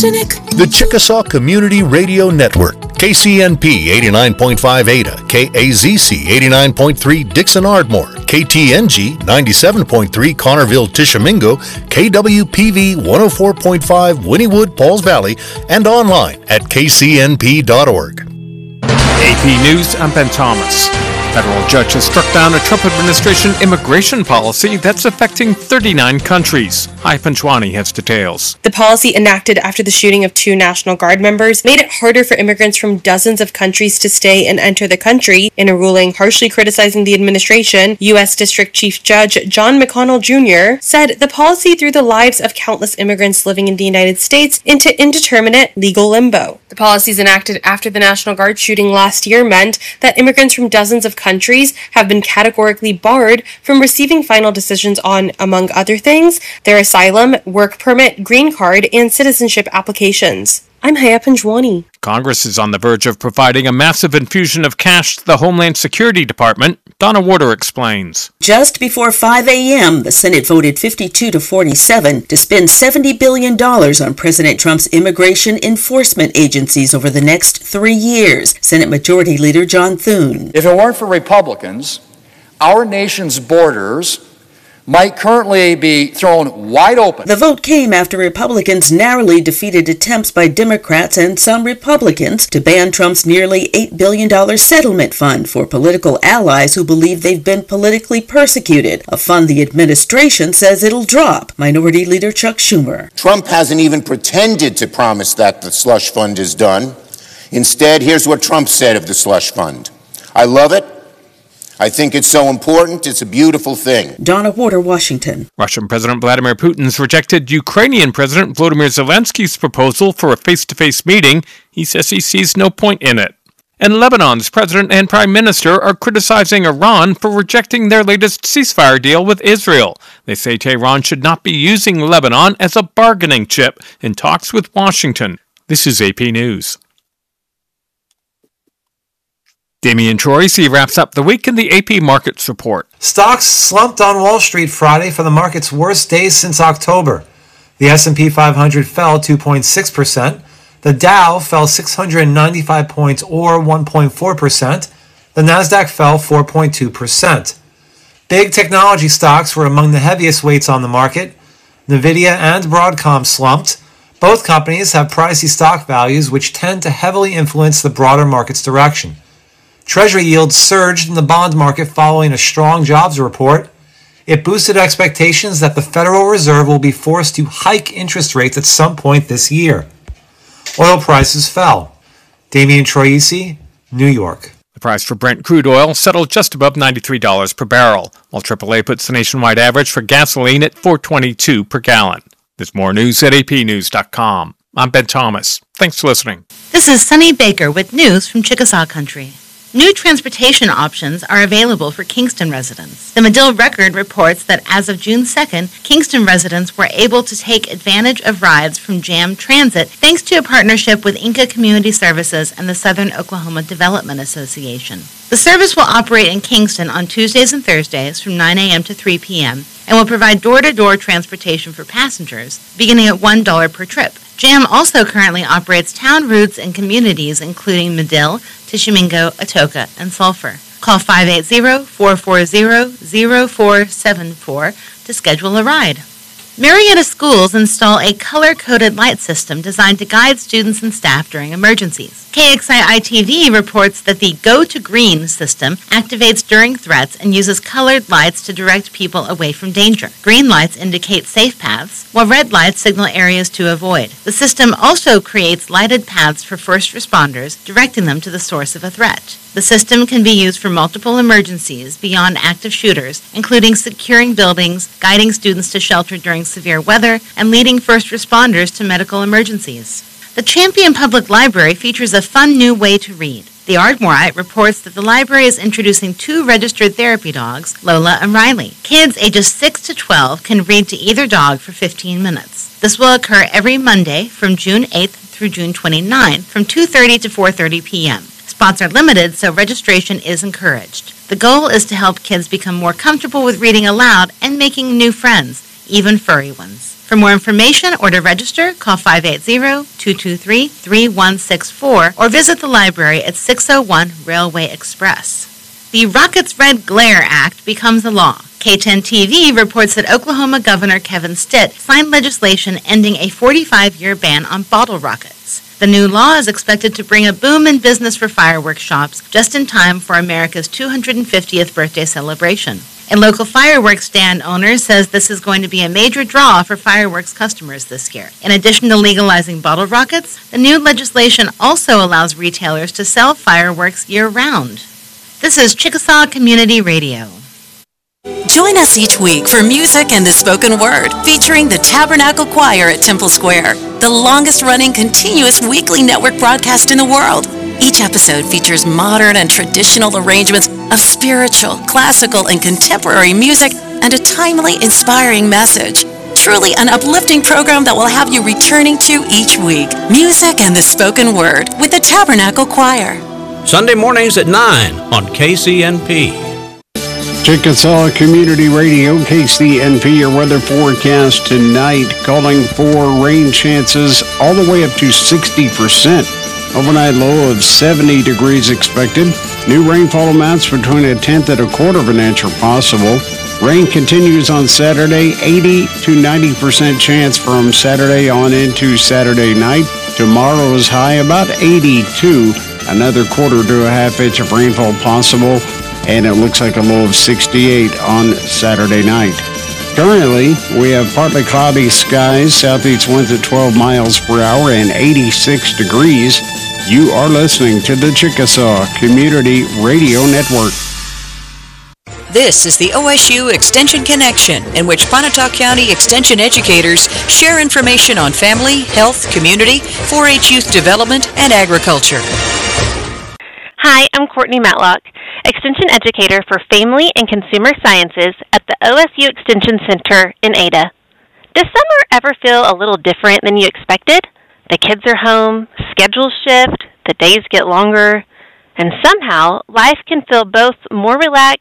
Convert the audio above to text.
The Chickasaw Community Radio Network, KCNP 89.5 Ada, KAZC 89.3 Dixon Ardmore, KTNG 97.3 Connerville Tishomingo, KWPV 104.5 Wynnewood Pauls Valley, and online at kcnp.org. AP News, I'm Ben Thomas. Federal judge has struck down a Trump administration immigration policy that's affecting 39 countries. Hai Panchwani has details. The policy enacted after the shooting of 2 National Guard members made it harder for immigrants from dozens of countries to stay and enter the country. In a ruling harshly criticizing the administration, U.S. District Chief Judge John McConnell Jr. said the policy threw the lives of countless immigrants living in the United States into indeterminate legal limbo. The policies enacted after the National Guard shooting last year meant that immigrants from dozens of countries have been categorically barred from receiving final decisions on, among other things, their asylum, work permit, green card, and citizenship applications. I'm Haya Panjwani. Congress is on the verge of providing a massive infusion of cash to the Homeland Security Department. Donna Warder explains. Just before 5 a.m., the Senate voted 52-47 to spend $70 billion on President Trump's immigration enforcement agencies over the next 3 years. Senate Majority Leader John Thune. If it weren't for Republicans, our nation's borders might currently be thrown wide open. The vote came after Republicans narrowly defeated attempts by Democrats and some Republicans to ban Trump's nearly $8 billion settlement fund for political allies who believe they've been politically persecuted, a fund the administration says it'll drop. Minority Leader Chuck Schumer. Trump hasn't even pretended to promise that the slush fund is done. Instead, here's what Trump said of the slush fund. I love it. I think it's so important. It's a beautiful thing. Donna Warder, Washington. Russian President Vladimir Putin's rejected Ukrainian President Volodymyr Zelensky's proposal for a face-to-face meeting. He says he sees no point in it. And Lebanon's president and prime minister are criticizing Iran for rejecting their latest ceasefire deal with Israel. They say Tehran should not be using Lebanon as a bargaining chip in talks with Washington. This is AP News. Damian Troisi wraps up the week in the AP Markets Report. Stocks slumped on Wall Street Friday for the market's worst day since October. The S&P 500 fell 2.6%. The Dow fell 695 points or 1.4%. The Nasdaq fell 4.2%. Big technology stocks were among the heaviest weights on the market. Nvidia and Broadcom slumped. Both companies have pricey stock values which tend to heavily influence the broader market's direction. Treasury yields surged in the bond market following a strong jobs report. It boosted expectations that the Federal Reserve will be forced to hike interest rates at some point this year. Oil prices fell. Damian Troisi, New York. The price for Brent crude oil settled just above $93 per barrel, while AAA puts the nationwide average for gasoline at $4.22 per gallon. There's more news at apnews.com. I'm Ben Thomas. Thanks for listening. This is Sunny Baker with news from Chickasaw Country. New transportation options are available for Kingston residents. The Medill Record reports that as of June 2nd, Kingston residents were able to take advantage of rides from JAM Transit thanks to a partnership with Inca Community Services and the Southern Oklahoma Development Association. The service will operate in Kingston on Tuesdays and Thursdays from 9 a.m. to 3 p.m. and will provide door-to-door transportation for passengers, beginning at $1 per trip. JAM also currently operates town routes and communities including Medill, Tishomingo, Atoka, and Sulphur. Call 580-440-0474 to schedule a ride. Marietta Schools install a color-coded light system designed to guide students and staff during emergencies. KXII-TV reports that the Go to Green system activates during threats and uses colored lights to direct people away from danger. Green lights indicate safe paths, while red lights signal areas to avoid. The system also creates lighted paths for first responders, directing them to the source of a threat. The system can be used for multiple emergencies beyond active shooters, including securing buildings, guiding students to shelter during severe weather, and leading first responders to medical emergencies. The Champion Public Library features a fun new way to read. The Ardmoreite reports that the library is introducing 2 registered therapy dogs, Lola and Riley. Kids ages 6 to 12 can read to either dog for 15 minutes. This will occur every Monday from June 8th through June 29th from 2:30 to 4:30 p.m. Spots are limited, so registration is encouraged. The goal is to help kids become more comfortable with reading aloud and making new friends, even furry ones. For more information or to register, call 580-223-3164 or visit the library at 601 Railway Express. The Rockets Red Glare Act becomes a law. KTEN TV reports that Oklahoma Governor Kevin Stitt signed legislation ending a 45-year ban on bottle rockets. The new law is expected to bring a boom in business for fireworks shops just in time for America's 250th birthday celebration. A local fireworks stand owner says this is going to be a major draw for fireworks customers this year. In addition to legalizing bottle rockets, the new legislation also allows retailers to sell fireworks year-round. This is Chickasaw Community Radio. Join us each week for music and the spoken word, featuring the Tabernacle Choir at Temple Square, the longest-running continuous weekly network broadcast in the world. Each episode features modern and traditional arrangements of spiritual, classical, and contemporary music and a timely, inspiring message. Truly an uplifting program that will have you returning to each week. Music and the spoken word with the Tabernacle Choir. Sunday mornings at 9 on KCNP. Chickasaw Community Radio, KCNP, your weather forecast tonight, calling for rain chances all the way up to 60%. Overnight low of 70 degrees expected. New rainfall amounts between 1/10 and 1/4 of an inch are possible. Rain continues on Saturday, 80 to 90% chance from Saturday on into Saturday night. Tomorrow's high about 82, another 1/4 to 1/2 inch of rainfall possible, and it looks like a low of 68 on Saturday night. Currently, we have partly cloudy skies, southeast winds at 12 miles per hour and 86 degrees. You are listening to the Chickasaw Community Radio Network. This is the OSU Extension Connection, in which Pontotoc County Extension educators share information on family, health, community, 4-H youth development, and agriculture. Hi, I'm Courtney Matlock, Extension Educator for Family and Consumer Sciences at the OSU Extension Center in Ada. Does summer ever feel a little different than you expected? The kids are home, schedules shift, the days get longer, and somehow life can feel both more relaxed